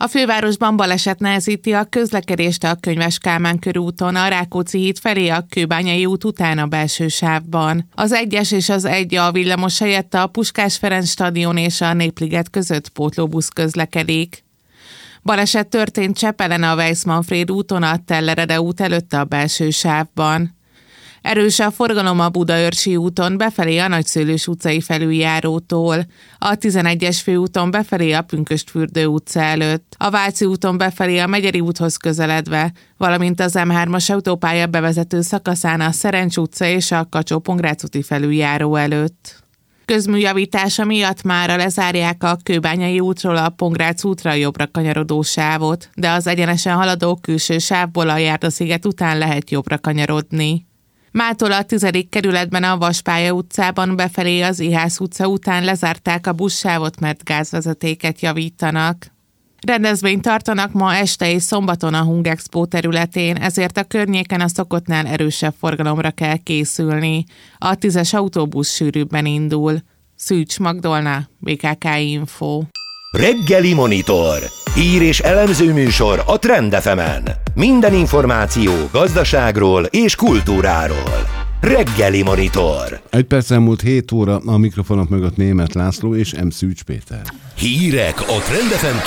A fővárosban baleset nehezíti a közlekedést a Könyves Kálmán körúton, a Rákóczi híd felé a Kőbányai út után a belső sávban. Az 1-es és az 1A villamos helyett a Puskás Ferenc stadion és a Népliget között pótlóbusz közlekedik. Baleset történt Csepelen a Weiss-Manfréd úton, a Tellerede út előtt a belső sávban. Erős a forgalom a Budaörsi úton befelé a Nagyszőlős utcai felüljárótól, a 11-es főúton befelé a Pünkösdfürdő utca előtt, a Váci úton befelé a Megyeri úthoz közeledve, valamint az M3-as autópálya bevezető szakaszán a Szerencs utca és a Kacsó-Pongrác úti felüljáró előtt. Közműjavítása miatt mára lezárják a Kőbányai útról a Pongrác útra jobbra kanyarodó sávot, de az egyenesen haladó külső sávból a Járdasziget után lehet jobbra kanyarodni. Mától a 10. kerületben a Vaspálya utcában befelé az Ihász utca után lezárták a buszsávot, mert gázvezetéket javítanak. Rendezvényt tartanak ma este és szombaton a Hungexpo területén, ezért a környéken a szokottnál erősebb forgalomra kell készülni. A 10-es autóbusz sűrűbben indul. Szűcs Magdolna, BKK Info. Reggeli Monitor. Hír és elemző műsor a Trend FM-en. Minden információ gazdaságról és kultúráról. Reggeli Monitor. 1 perc múlt 7 óra, a mikrofonok mögött Németh László és M. Szűcs Péter. Hírek a Trend FM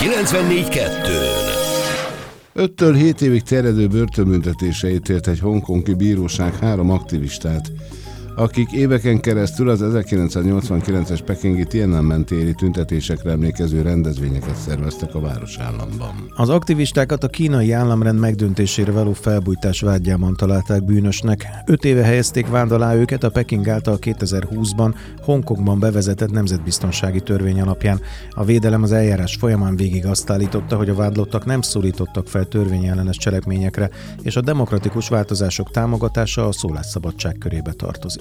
94.2-n. 5-től 7 évig terjedő börtönbüntetésre ítélt egy hongkongi bíróság 3 aktivistát, akik éveken keresztül az 1989-es pekingi Tiananmen téri tüntetésekre emlékező rendezvényeket szerveztek a városállamban. Az aktivistákat a kínai államrend megdöntésére való felbujtás vádjában találták bűnösnek. 5 éve helyezték vád alá őket a Peking által 2020-ban Hongkongban bevezetett nemzetbiztonsági törvény alapján. A védelem az eljárás folyamán végig azt állította, hogy a vádlottak nem szólítottak fel törvényellenes cselekményekre, és a demokratikus változások támogatása a szólásszabadság körébe tartozik.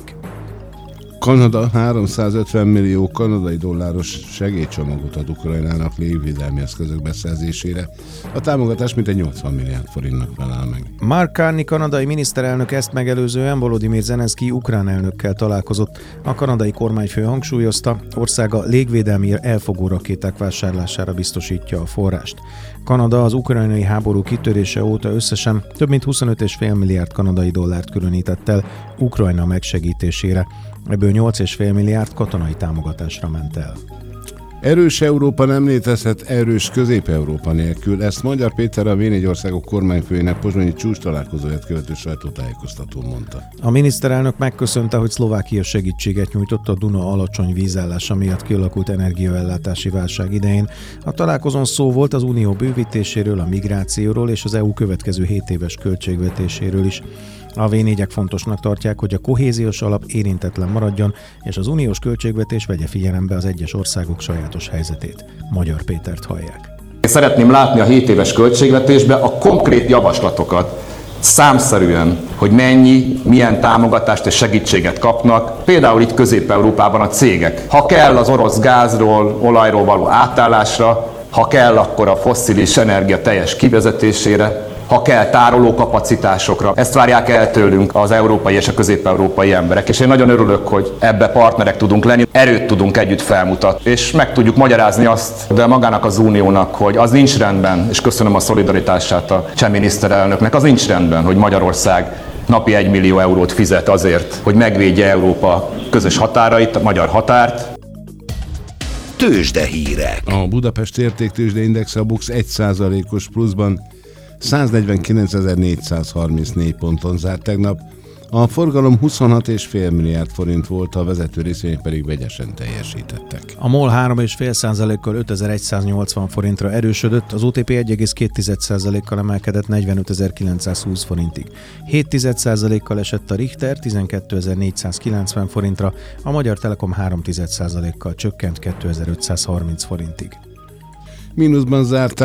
Kanada 350 millió kanadai dolláros segélycsomagot ad Ukrajnának légvédelmi eszközök beszerzésére. A támogatás mintegy 80 milliárd forintnak felel meg. Mark Carney kanadai miniszterelnök ezt megelőzően Volodymyr Zelenszky ukrán elnökkel találkozott. A kanadai kormányfő hangsúlyozta, országa légvédelmi elfogó rakéták vásárlására biztosítja a forrást. Kanada az ukrajnai háború kitörése óta összesen több mint 25,5 milliárd kanadai dollárt különített el Ukrajna megsegítésére. Ebből 8,5 milliárd katonai támogatásra ment el. Erős Európa nem létezhet erős Közép-Európa nélkül, ezt Magyar Péter, a V4 országok kormányfőjének pozsonyi csúcs találkozóját követő sajtótájékoztatón mondta. A miniszterelnök megköszönte, hogy Szlovákia segítséget nyújtott a Duna alacsony vízállása miatt kialakult energiaellátási válság idején. A találkozón szó volt az unió bővítéséről, a migrációról és az EU következő 7 éves költségvetéséről is. A V4-ek fontosnak tartják, hogy a kohéziós alap érintetlen maradjon, és az uniós költségvetés vegye figyelembe az egyes országok sajátos helyzetét. Magyar Pétert hallják. Én szeretném látni a 7 éves költségvetésbe a konkrét javaslatokat, számszerűen, hogy milyen támogatást és segítséget kapnak, például itt Közép-Európában a cégek. Ha kell az orosz gázról, olajról való átállásra, ha kell, akkor a fosszilis energia teljes kivezetésére, ha kell tárolókapacitásokra. Ezt várják el tőlünk az európai és a közép-európai emberek, és én nagyon örülök, hogy ebbe partnerek tudunk lenni, erőt tudunk együtt felmutatni, és meg tudjuk magyarázni azt, de magának az uniónak, hogy az nincs rendben, és köszönöm a szolidaritását a cseh miniszterelnöknek, az nincs rendben, hogy Magyarország napi 1 millió eurót fizet azért, hogy megvédje Európa közös határait, a magyar határt. Tőzsdehírek. A Budapest értéktőzsdeindex a BUX 1%-os pluszban 149.434 ponton zárt tegnap. A forgalom 26,5 milliárd forint volt, a vezető részvények pedig vegyesen teljesítettek. A MOL 3,5%-kal 5180 forintra erősödött, az OTP 1,2%-kal emelkedett 45.920 forintig. 0,7%-kal esett a Richter 12.490 forintra, a Magyar Telekom 3,1%-kal csökkent 2.530 forintig. Mínuszban zárt